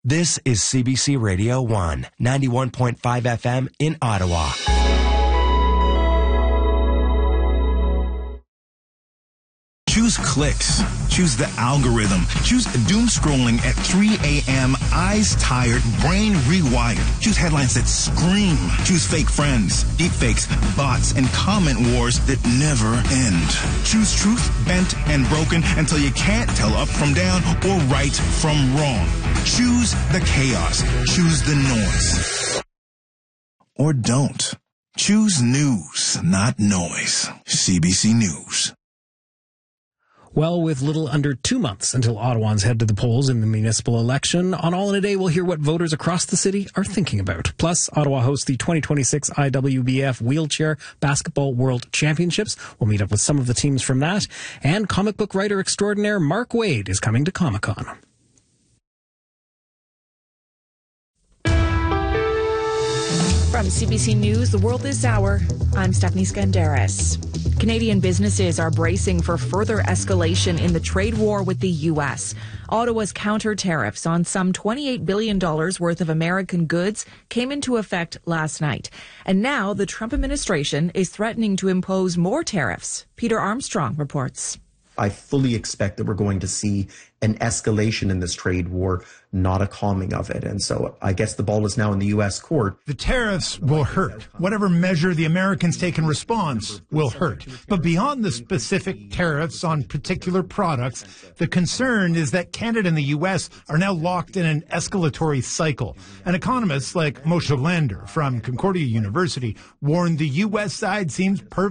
This is CBC Radio 1, 91.5 FM in Ottawa. Choose clicks. Choose the algorithm. Choose doom scrolling at 3 a.m., eyes tired, brain rewired. Choose headlines that scream. Choose fake friends, deepfakes, bots, and comment wars that never end. Choose truth, bent and broken until you can't tell up from down or right from wrong. Choose the chaos. Choose the noise. Or don't. Choose news, not noise. CBC News. Well, with little under 2 months until Ottawans head to the polls in the municipal election, on All in a Day, we'll hear what voters across the city are thinking about. Plus, Ottawa hosts the 2026 IWBF Wheelchair Basketball World Championships. We'll meet up with some of the teams from that. And comic book writer extraordinaire Mark Waid is coming to Comic-Con. From CBC News, The World This Hour, I'm Stephanie Skandaris. Canadian businesses are bracing for further escalation in the trade war with the U.S. Ottawa's counter tariffs on some $28 billion worth of American goods came into effect last night. And now the Trump administration is threatening to impose more tariffs. Peter Armstrong reports. I fully expect that we're going to see an escalation in this trade war, not a calming of it. And so I guess the ball is now in the U.S. court. The tariffs will hurt. Whatever measure the Americans take in response will hurt. But beyond the specific tariffs on particular products, the concern is that Canada and the U.S. are now locked in an escalatory cycle. And economists like Moshe Lander from Concordia University warn the U.S. side seems perfect.